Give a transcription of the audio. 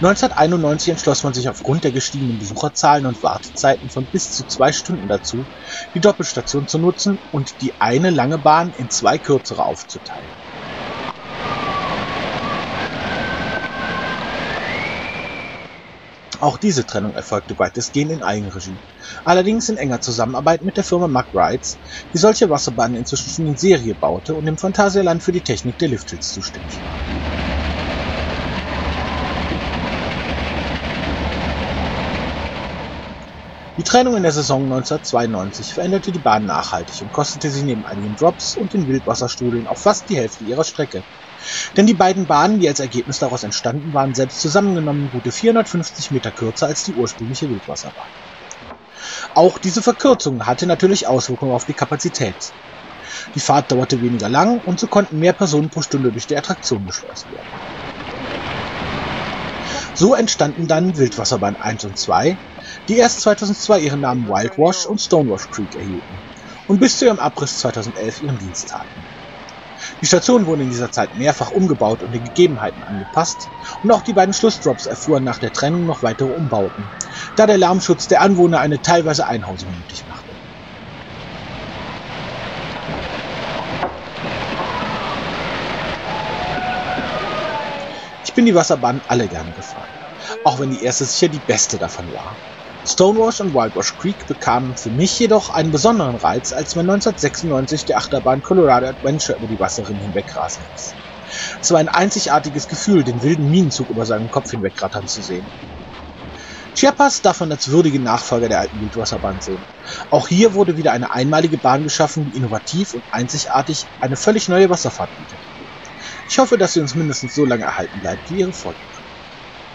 1991 entschloss man sich aufgrund der gestiegenen Besucherzahlen und Wartezeiten von bis zu 2 Stunden dazu, die Doppelstation zu nutzen und die eine lange Bahn in 2 kürzere aufzuteilen. Auch diese Trennung erfolgte weitestgehend in Eigenregie, allerdings in enger Zusammenarbeit mit der Firma Mack Rides, die solche Wasserbahnen inzwischen schon in Serie baute und im Phantasialand für die Technik der Lifthill zuständig war. Die Trennung in der Saison 1992 veränderte die Bahn nachhaltig und kostete sie neben einigen Drops und den Wildwasserstrudeln auch fast die Hälfte ihrer Strecke. Denn die beiden Bahnen, die als Ergebnis daraus entstanden waren, selbst zusammengenommen gute 450 Meter kürzer als die ursprüngliche Wildwasserbahn. Auch diese Verkürzung hatte natürlich Auswirkungen auf die Kapazität. Die Fahrt dauerte weniger lang und so konnten mehr Personen pro Stunde durch die Attraktion geschleust werden. So entstanden dann Wildwasserbahn 1 und 2, die erst 2002 ihren Namen Wildwash und Stonewash Creek erhielten und bis zu ihrem Abriss 2011 ihren Dienst taten. Die Station wurde in dieser Zeit mehrfach umgebaut und den Gegebenheiten angepasst und auch die beiden Schlussdrops erfuhren nach der Trennung noch weitere Umbauten, da der Lärmschutz der Anwohner eine teilweise Einhausung nötig machte. Ich bin die Wasserbahnen alle gerne gefahren, auch wenn die erste sicher die beste davon war. Stonewash und Wildwash Creek bekamen für mich jedoch einen besonderen Reiz, als man 1996 die Achterbahn Colorado Adventure über die Wasserrinne hinwegrasen ließ. Es war ein einzigartiges Gefühl, den wilden Minenzug über seinem Kopf hinwegrattern zu sehen. Chiapas darf man als würdigen Nachfolger der alten Wildwasserbahn sehen. Auch hier wurde wieder eine einmalige Bahn geschaffen, die innovativ und einzigartig eine völlig neue Wasserfahrt bietet. Ich hoffe, dass sie uns mindestens so lange erhalten bleibt wie ihre Vorgänger.